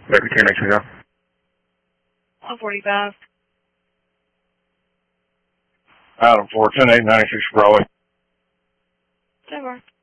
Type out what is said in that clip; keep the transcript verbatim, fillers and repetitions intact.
Baker ten, make sure you go. one forty-five. Adam four, ten eight ninety-six Broadway. Over.